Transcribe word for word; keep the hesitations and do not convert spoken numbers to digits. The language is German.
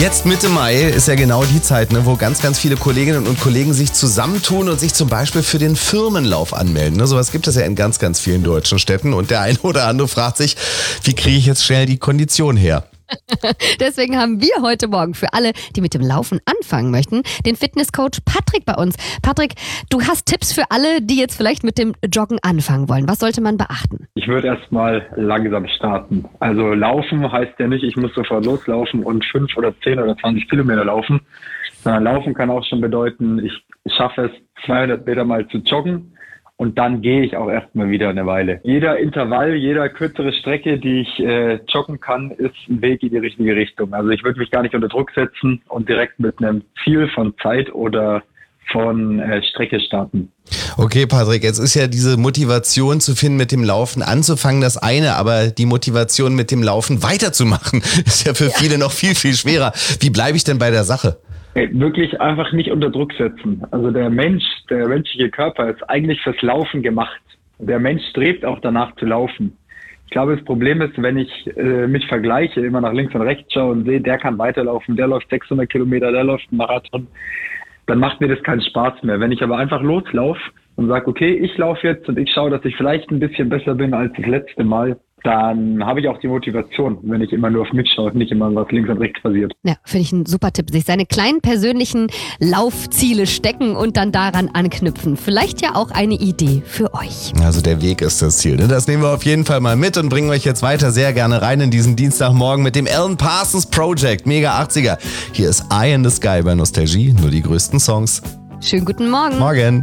Jetzt Mitte Mai ist ja genau die Zeit, ne, wo ganz, ganz viele Kolleginnen und Kollegen sich zusammentun und sich zum Beispiel für den Firmenlauf anmelden. Ne, sowas gibt es ja in ganz, ganz vielen deutschen Städten. Und der eine oder andere fragt sich, wie kriege ich jetzt schnell die Kondition her? Deswegen haben wir heute Morgen für alle, die mit dem Laufen anfangen möchten, den Fitnesscoach Patrick bei uns. Patrick, du hast Tipps für alle, die jetzt vielleicht mit dem Joggen anfangen wollen. Was sollte man beachten? Ich würde erstmal langsam starten. Also laufen heißt ja nicht, ich muss sofort loslaufen und fünf oder zehn oder zwanzig Kilometer laufen. Sondern laufen kann auch schon bedeuten, ich schaffe es zweihundert Meter mal zu joggen. Und dann gehe ich auch erstmal wieder eine Weile. Jeder Intervall, jeder kürzere Strecke, die ich äh, joggen kann, ist ein Weg in die richtige Richtung. Also ich würde mich gar nicht unter Druck setzen und direkt mit einem Ziel von Zeit oder von äh, Strecke starten. Okay, Patrick, jetzt ist ja diese Motivation zu finden, mit dem Laufen anzufangen, das eine, aber die Motivation mit dem Laufen weiterzumachen, ist ja für ja. viele noch viel, viel schwerer. Wie bleibe ich denn bei der Sache? Wirklich einfach nicht unter Druck setzen. Also der Mensch, der menschliche Körper ist eigentlich fürs Laufen gemacht. Der Mensch strebt auch danach zu laufen. Ich glaube, das Problem ist, wenn ich äh, mich vergleiche, immer nach links und rechts schaue und sehe, der kann weiterlaufen, der läuft sechshundert Kilometer, der läuft einen Marathon, dann macht mir das keinen Spaß mehr. Wenn ich aber einfach loslaufe und sage, okay, ich laufe jetzt und ich schaue, dass ich vielleicht ein bisschen besser bin als das letzte Mal, dann habe ich auch die Motivation, wenn ich immer nur auf mich schaue und nicht immer, was links und rechts passiert. Ja, finde ich einen super Tipp. Sich seine kleinen persönlichen Laufziele stecken und dann daran anknüpfen. Vielleicht ja auch eine Idee für euch. Also der Weg ist das Ziel. Ne? Das nehmen wir auf jeden Fall mal mit und bringen euch jetzt weiter sehr gerne rein in diesen Dienstagmorgen mit dem Alan Parsons Project. Mega achtziger. Hier ist Eye in the Sky bei Nostalgie. Nur die größten Songs. Schönen guten Morgen. Morgen.